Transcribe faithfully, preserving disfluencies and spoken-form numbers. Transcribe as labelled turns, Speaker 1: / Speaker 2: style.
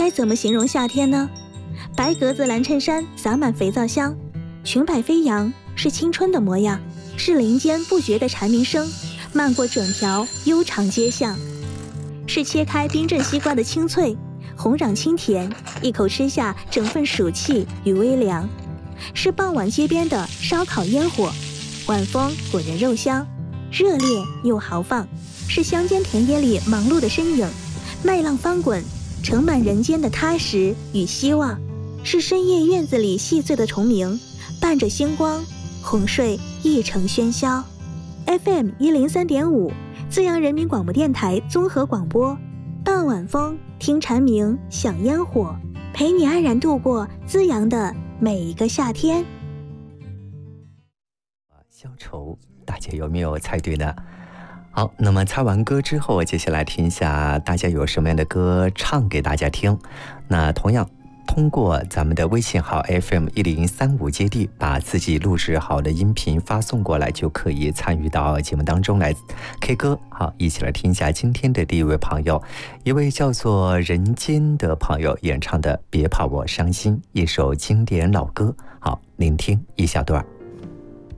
Speaker 1: 该怎么形容夏天呢？白格子蓝衬衫洒满肥皂香，裙摆飞扬，是青春的模样，是林间不绝的蝉鸣声漫过整条悠长街巷，是切开冰镇西瓜的清脆，红壤清甜，一口吃下整份暑气与微凉，是傍晚街边的烧烤烟火，晚风裹人肉香，热烈又豪放，是乡间田野里忙碌的身影，麦浪翻滚，盛满人间的踏实与希望，是深夜院子里细碎的虫鸣，伴着星光哄睡一城喧嚣。 F M 一零三点五，资阳人民广播电台综合广播，傍晚风，听蝉鸣，享烟火，陪你安然度过资阳的每一个夏天。
Speaker 2: 消愁，大家有没有猜对呢？好，那么猜完歌之后，接下来听一下大家有什么样的歌唱给大家听。那同样通过咱们的微信号 F M 一零三五接地，把自己录制好的音频发送过来，就可以参与到节目当中来 K 歌。好，一起来听一下今天的第一位朋友，一位叫做人间的朋友演唱的《别怕我伤心》，一首经典老歌。好，聆听一小段。